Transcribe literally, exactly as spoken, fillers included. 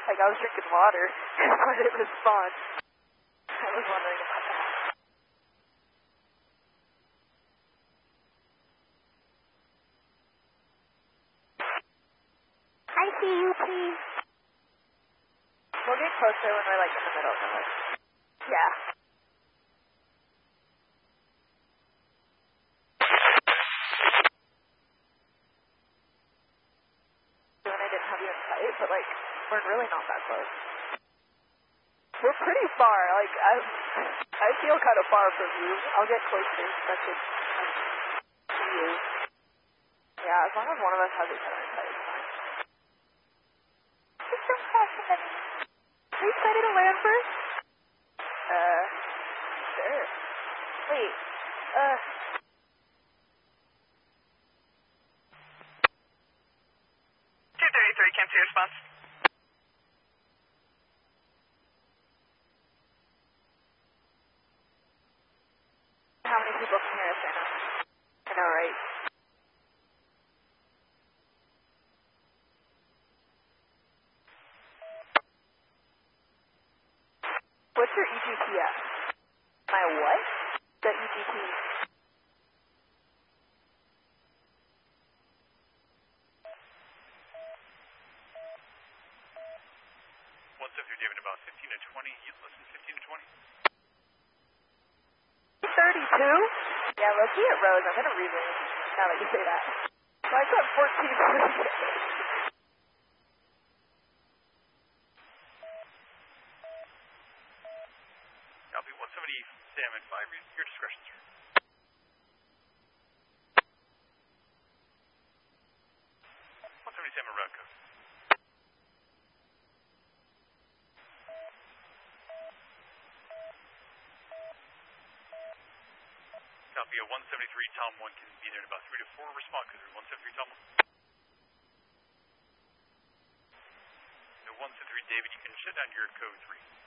Like, I was drinking water, but it was fun. I was wondering about that. I see you, please. We'll get closer when we're, like, in the middle of it. Yeah. When I didn't have you in sight, but, like, we're really not that close. We're pretty far. Like, I I feel kind of far from you. I'll get closer. That's it. To you. Yeah, as long as one of us has each other in sight, it's fine. Just don't cross the middle. Are you excited to land first? Uh, sure. Wait, uh... two thirty-three, can't see response. How many people can hear us right now? I know, right? What's your E G T at? My what? The E G T. one seven three, David, about fifteen to twenty. You listen, fifteen to twenty. thirty-two? Yeah, let's see it, Rose. I'm going to read it now that you say that. So I said fourteen. Copy, one seventy, Sam at five, your discretion, sir. one seventy, Sam at route code. Copy, a one seventy-three, Tom one can be there in about three to four. Respond, code one seventy-three, Tom one. The one seventy-three, David, you can shut down your code three.